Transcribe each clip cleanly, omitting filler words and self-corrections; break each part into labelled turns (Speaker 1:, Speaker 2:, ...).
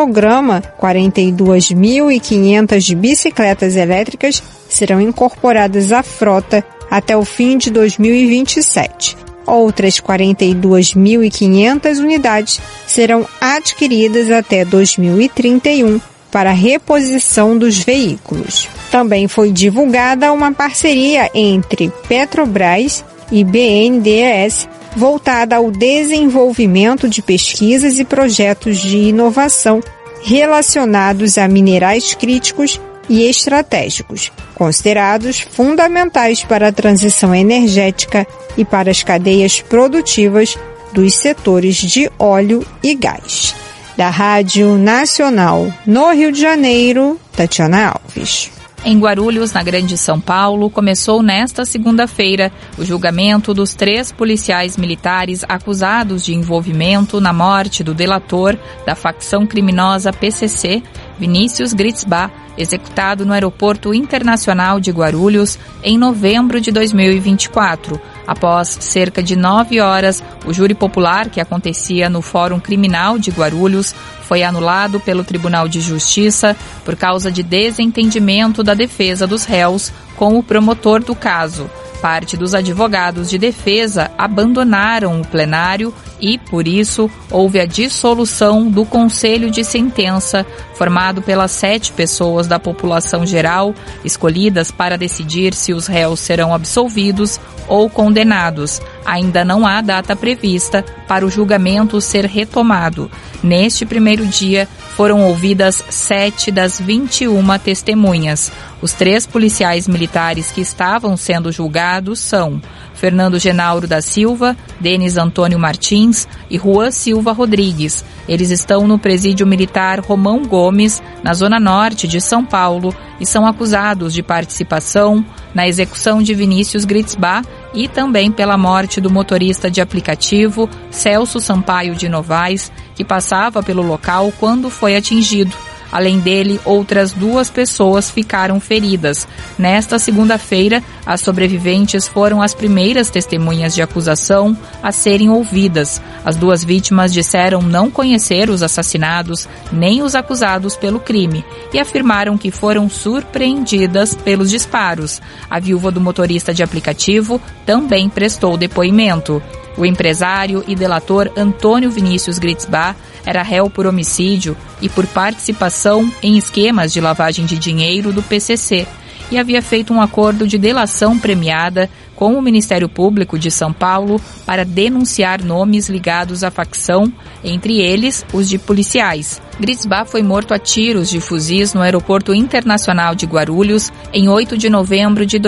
Speaker 1: cronograma, 42.500 bicicletas elétricas serão incorporadas à frota até o fim de 2027. Outras 42.500 unidades serão adquiridas até 2031 para a reposição dos veículos. Também foi divulgada uma parceria entre Petrobras e BNDES voltada ao desenvolvimento de pesquisas e projetos de inovação relacionados a minerais críticos e estratégicos, considerados fundamentais para a transição energética e para as cadeias produtivas dos setores de óleo e gás. Da Rádio Nacional no Rio de Janeiro, Tatiana Alves.
Speaker 2: Em Guarulhos, na Grande São Paulo, começou nesta segunda-feira o julgamento dos 3 policiais militares acusados de envolvimento na morte do delator da facção criminosa PCC, Vinícius Gritzbach, executado no Aeroporto Internacional de Guarulhos em novembro de 2024. Após cerca de 9 horas, o júri popular que acontecia no Fórum Criminal de Guarulhos foi anulado pelo Tribunal de Justiça por causa de desentendimento da defesa dos réus com o promotor do caso. Parte dos advogados de defesa abandonaram o plenário e, por isso, houve a dissolução do Conselho de Sentença, formado pelas 7 pessoas da população geral, escolhidas para decidir se os réus serão absolvidos ou condenados. Ainda não há data prevista para o julgamento ser retomado. Neste primeiro dia, foram ouvidas 7 das 21 testemunhas. Os 3 policiais militares que estavam sendo julgados são Fernando Genauro da Silva, Denis Antônio Martins e Juan Silva Rodrigues. Eles estão no Presídio Militar Romão Gomes, na Zona Norte de São Paulo, e são acusados de participação na execução de Vinícius Gritzbach e também pela morte do motorista de aplicativo Celso Sampaio de Novaes, que passava pelo local quando foi atingido. Além dele, outras 2 pessoas ficaram feridas. Nesta segunda-feira, as sobreviventes foram as primeiras testemunhas de acusação a serem ouvidas. As 2 vítimas disseram não conhecer os assassinados nem os acusados pelo crime e afirmaram que foram surpreendidas pelos disparos. A viúva do motorista de aplicativo também prestou depoimento. O empresário e delator Antônio Vinícius Gritzbach era réu por homicídio e por participação em esquemas de lavagem de dinheiro do PCC e havia feito um acordo de delação premiada com o Ministério Público de São Paulo para denunciar nomes ligados à facção, entre eles os de policiais. Gritzbach foi morto a tiros de fuzis no Aeroporto Internacional de Guarulhos em 8 de novembro de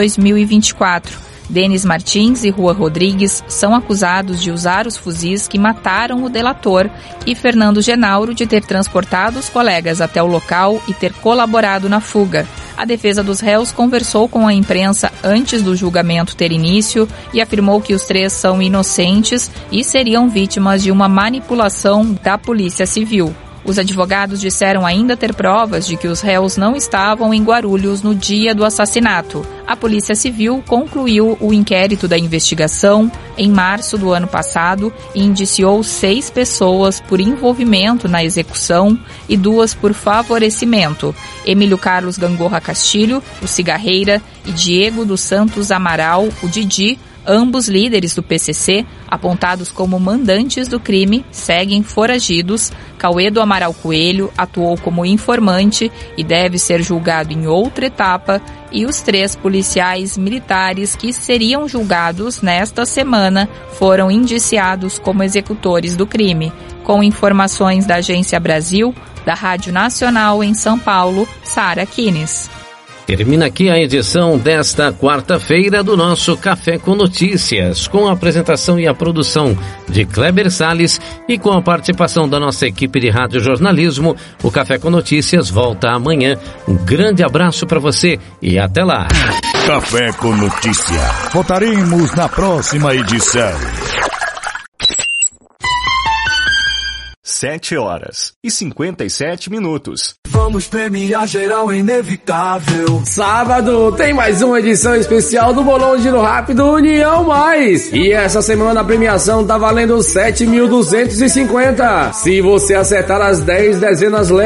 Speaker 2: 2024. Denis Martins e Juan Rodrigues são acusados de usar os fuzis que mataram o delator e Fernando Genauro de ter transportado os colegas até o local e ter colaborado na fuga. A defesa dos réus conversou com a imprensa antes do julgamento ter início e afirmou que os 3 são inocentes e seriam vítimas de uma manipulação da Polícia Civil. Os advogados disseram ainda ter provas de que os réus não estavam em Guarulhos no dia do assassinato. A Polícia Civil concluiu o inquérito da investigação em março do ano passado e indiciou 6 pessoas por envolvimento na execução e 2 por favorecimento. Emílio Carlos Gangorra Castilho, o Cigarreira, e Diego dos Santos Amaral, o Didi, ambos líderes do PCC, apontados como mandantes do crime, seguem foragidos. Cauê do Amaral Coelho atuou como informante e deve ser julgado em outra etapa. E os 3 policiais militares que seriam julgados nesta semana foram indiciados como executores do crime. Com informações da Agência Brasil, da Rádio Nacional em São Paulo, Sara Kines.
Speaker 3: Termina aqui a edição desta quarta-feira do nosso Café com Notícias, com a apresentação e a produção de Kleber Salles e com a participação da nossa equipe de rádio jornalismo. O Café com Notícias volta amanhã. Um grande abraço para você e até lá.
Speaker 4: Café com Notícia. Voltaremos na próxima edição. 7h57.
Speaker 5: Vamos premiar geral inevitável.
Speaker 6: Sábado tem mais uma edição especial do Bolão Giro Rápido União Mais. E essa semana a premiação tá valendo 7.250. Se você acertar as 10 dezenas